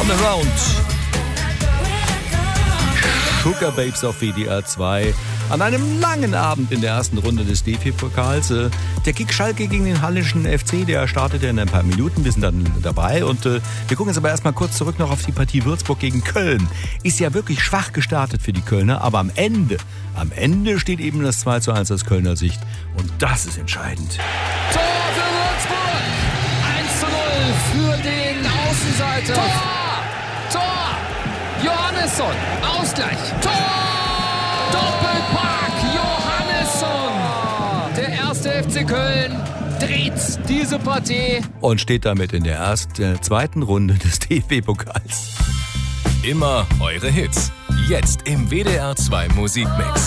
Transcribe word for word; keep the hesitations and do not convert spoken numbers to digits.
Around. Sugar Babes auf W D R zwei. An einem langen Abend in der ersten Runde des D F B-Pokals. Der Kick Schalke gegen den Hallischen F C, der startet ja in ein paar Minuten. Wir sind dann dabei und äh, wir gucken jetzt aber erstmal kurz zurück noch auf die Partie Würzburg gegen Köln. Ist ja wirklich schwach gestartet für die Kölner, aber am Ende, am Ende steht eben das zwei zu eins aus Kölner Sicht. Und das ist entscheidend. Tor für Würzburg! eins zu null für den Außenseiter. Tor! Tor! Johannesson! Ausgleich! Tor! Doppelpack Johannesson! Der erste F C Köln dreht diese Partie. Und steht damit in der ersten, äh, zweiten Runde des D F B-Pokals. Immer eure Hits. Jetzt im W D R zwei Musikmix.